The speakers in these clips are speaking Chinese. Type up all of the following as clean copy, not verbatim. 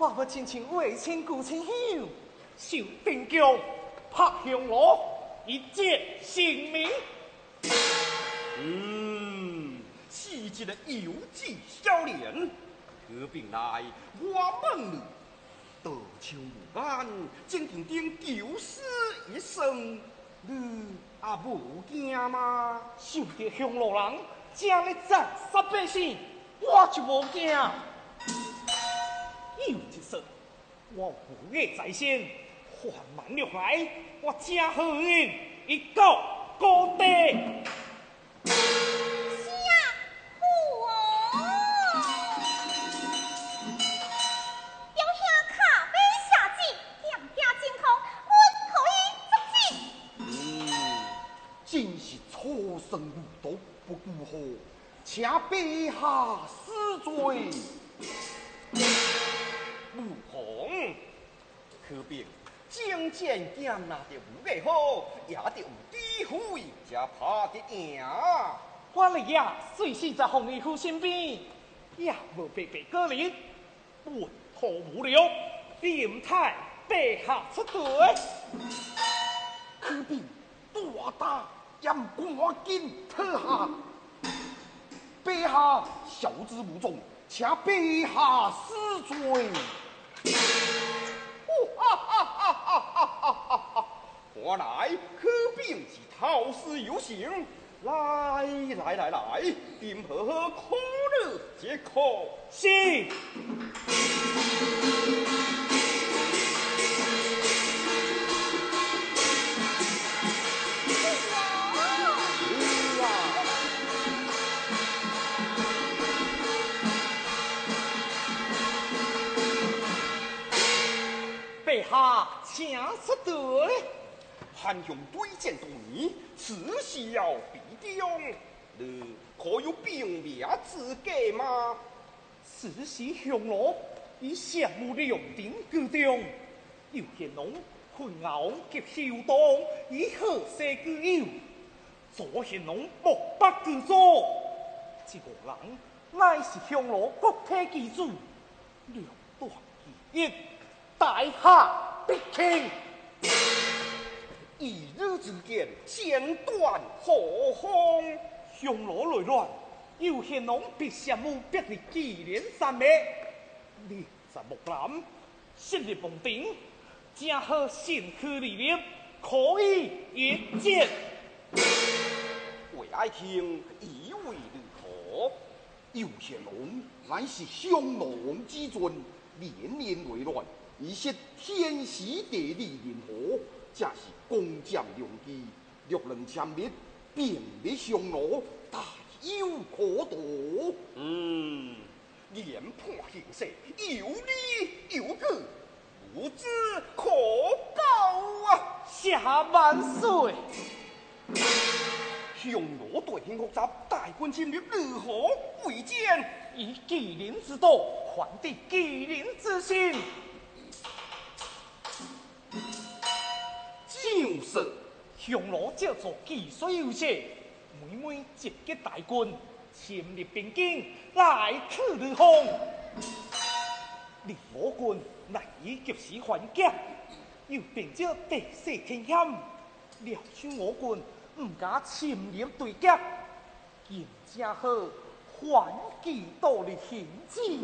我不亲像为亲故亲友，受定疆拍香炉，一结性命。 是一个有志少年，可并来我问你，得求无安，正定定救死一生，你也无惊吗？ 想着香炉人正咧斩杀百姓，我就无惊。有一说，我有业在身，缓慢落来，我正好运一告高地。 真是初生牛犊不顾河，请陛下施罪。武红，可别正见剑拿得武艺好，也得有机会，才拍得赢。 我嚟呀，随时在洪义夫身边，也无白白过嚟，本土无聊，点太陛下出队。 可别大大将赶紧退下，陛下小之无重，请陛下施罪。原来可并是逃师有行，来，点好好可乐解渴。 是。陛下，请出队。 汉兄对战多年，此时要必定。你可有兵名之计吗？ 此时香炉以项目的用定居中，有贤龙困熬及修东，以河西居友。左贤龙目北居左，这个人乃是香炉国体基主，两断其一，大下必倾。 一日之间，剪断何方？ 香炉内乱，有贤龙必项目逼入祁连山脉，列在木兰，昔日蒙顶，正好先驱力量，可以一战。 为爱卿以为如何？有贤龙乃是香龙之尊，年年内乱，以识天时地利人和，这是攻占良机。若能参灭，便灭香炉，大有可图。研判形势，有理有据，不知可报啊！ 下万岁！ 香炉对天复杂，大军侵略如何为战？ 以纪灵之道，还地纪灵之心。 就是香炉叫做技术优势，每每集结大军，侵入边境，来去如风。令我军难以及时还击，又变作地势天险，料想我军唔敢侵入对决，现正好还击到你形势。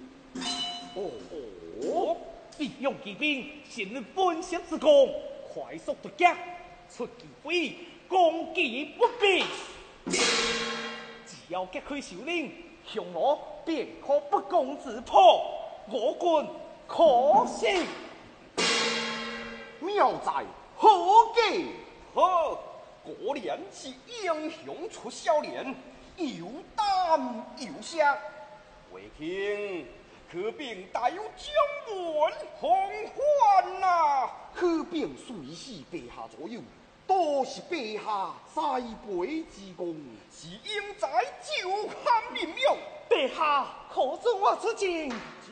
利用骑兵陷入分析之功，快速突击，出其不意，攻击不备。只要击开首领，香炉便可不攻自破，我军可胜。 妙在何计？好，果然是英雄出少年，有胆有识。为卿可并大有将门洪患呐！可并随侍陛下左右，都是陛下栽培之功，是应在就堪任用。 陛下可准我出征？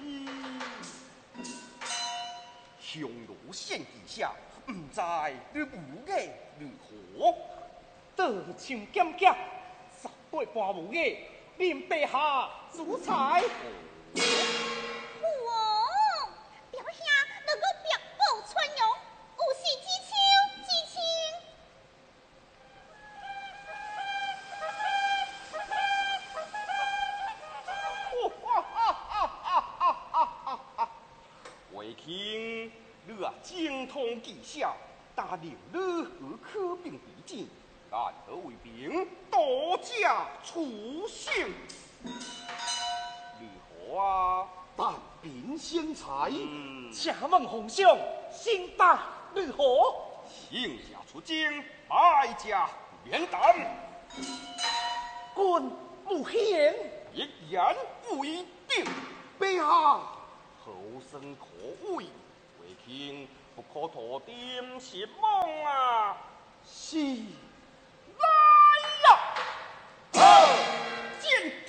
香炉献地下，唔知你武艺如何？ 得像剑甲，18般武艺，令陛下主裁。 父王， 精通技巧，打令女和可兵比剑，但得为兵多加出行。如何啊？但兵先才， 请问皇上，新办如何？ 请下出京，败家免胆。 君不贤， 一言为定。 陛下， 后生可畏，为卿不可托点什梦啊！ 是。 来呀！好，见。